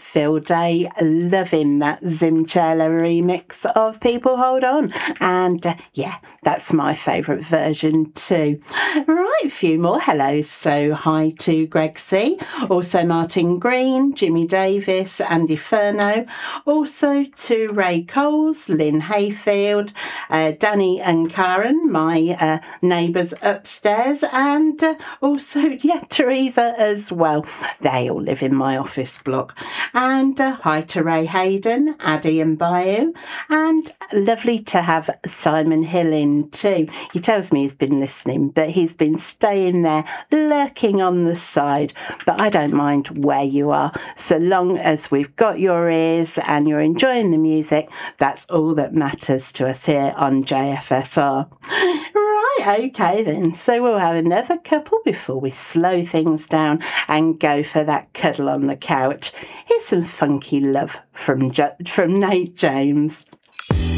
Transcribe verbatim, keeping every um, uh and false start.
Field Day, loving that Zimchella remix of People Hold On. And uh, yeah, that's my favourite version too. Right, a few more hellos. So hi to Greg C, also Martin Green, Jimmy Davis, Andy Furno, also to Ray Coles, Lynn Hayfield, uh, Danny and Karen, my uh, neighbours upstairs, and uh, also, yeah, Teresa as well. They all live in my office block. And uh, hi to Ray Hayden, Addy and Bayou, and lovely to have Simon Hill in too. He tells me he's been listening, but he's been staying there, lurking on the side. But I don't mind where you are, so long as we've got your ears and you're enjoying the music. That's all that matters to us here on J F S R. Right, okay then. So we'll have another couple before we slow things down and go for that cuddle on the couch. Here's some funky love from, J- from Nate James.